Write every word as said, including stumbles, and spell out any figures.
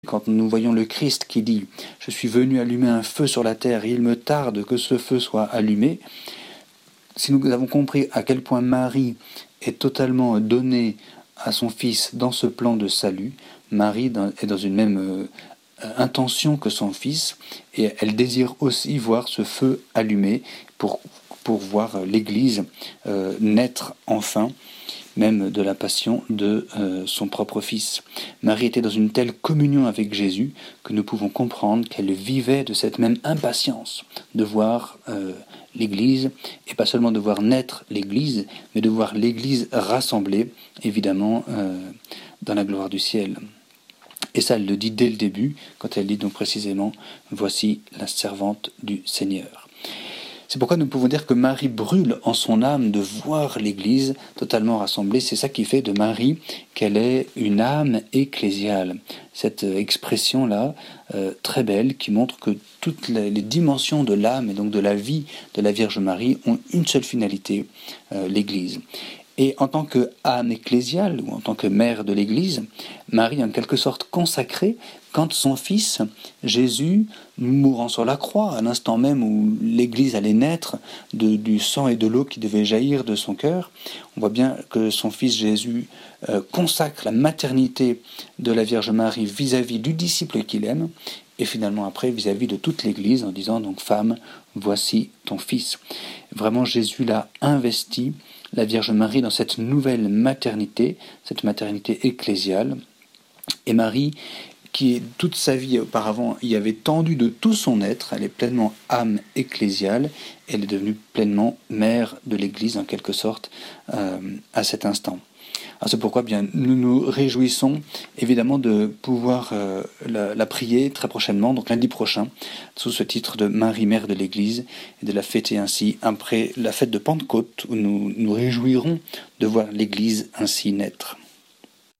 Quand nous voyons le Christ qui dit « Je suis venu allumer un feu sur la terre et il me tarde que ce feu soit allumé », si nous avons compris à quel point Marie est totalement donnée à son Fils dans ce plan de salut, Marie est dans une même euh, intention que son Fils, et elle désire aussi voir ce feu allumé pour, pour voir l'Église euh, naître enfin, même de la passion de euh, son propre Fils. Marie était dans une telle communion avec Jésus que nous pouvons comprendre qu'elle vivait de cette même impatience de voir euh, l'Église, et pas seulement de voir naître l'Église, mais de voir l'Église rassemblée, évidemment, euh, dans la gloire du ciel. Et ça, elle le dit dès le début, quand elle dit donc précisément « Voici la servante du Seigneur ». C'est pourquoi nous pouvons dire que Marie brûle en son âme de voir l'Église totalement rassemblée. C'est ça qui fait de Marie qu'elle est une âme ecclésiale. Cette expression-là, euh, très belle, qui montre que toutes les, les dimensions de l'âme et donc de la vie de la Vierge Marie ont une seule finalité, euh, l'Église. Et en tant qu'âme ecclésiale, ou en tant que mère de l'Église, Marie est en quelque sorte consacrée quand son Fils, Jésus, mourant sur la croix, à l'instant même où l'Église allait naître de, du sang et de l'eau qui devaient jaillir de son cœur, on voit bien que son Fils Jésus euh, consacre la maternité de la Vierge Marie vis-à-vis du disciple qu'il aime, et finalement après vis-à-vis de toute l'Église en disant donc « Femme, voici ton Fils ». Vraiment Jésus l'a investi, la Vierge Marie, dans cette nouvelle maternité, cette maternité ecclésiale. Et Marie, qui toute sa vie auparavant y avait tendu de tout son être, elle est pleinement âme ecclésiale, elle est devenue pleinement mère de l'Église en quelque sorte euh, à cet instant. Alors c'est pourquoi bien nous nous réjouissons évidemment de pouvoir euh, la, la prier très prochainement, donc lundi prochain, sous ce titre de Marie Mère de l'Église, et de la fêter ainsi après la fête de Pentecôte, où nous nous réjouirons de voir l'Église ainsi naître.